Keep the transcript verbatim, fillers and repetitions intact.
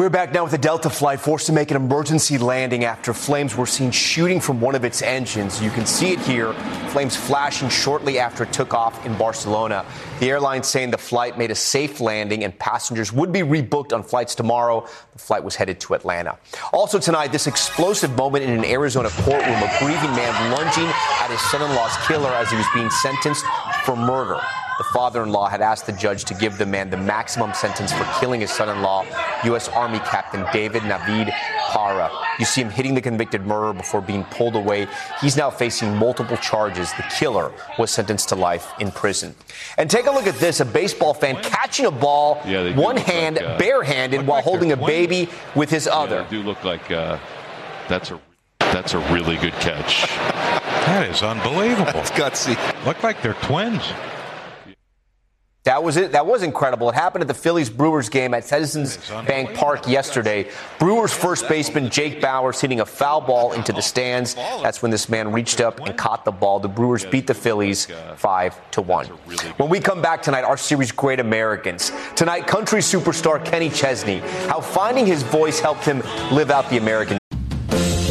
We're back now with a Delta flight forced to make an emergency landing after flames were seen shooting from one of its engines. You can see it here, flames flashing shortly after it took off in Barcelona. The airline saying the flight made a safe landing and passengers would be rebooked on flights tomorrow. The flight was headed to Atlanta. Also tonight, this explosive moment in an Arizona courtroom, a grieving man lunging at his son-in-law's killer as he was being sentenced for murder. The father-in-law had asked the judge to give the man the maximum sentence for killing his son-in-law, U S. Army Captain David Navid Para. You see him hitting the convicted murderer before being pulled away. He's now facing multiple charges. The killer was sentenced to life in prison. And take a look at this, a baseball fan catching a ball, yeah, one hand, like, uh, barehanded, while like holding a baby with his other. Yeah, they do look like uh, that's a that's a really good catch. That is unbelievable. It's gutsy. Look like they're twins. That was it. That was incredible. It happened at the Phillies-Brewers game at Citizens Bank Park yesterday. Brewers first baseman Jake Bauers hitting a foul ball into the stands. That's when this man reached up and caught the ball. The Brewers beat the Phillies five to one. When we come back tonight, our series Great Americans. Tonight, country superstar Kenny Chesney. How finding his voice helped him live out the American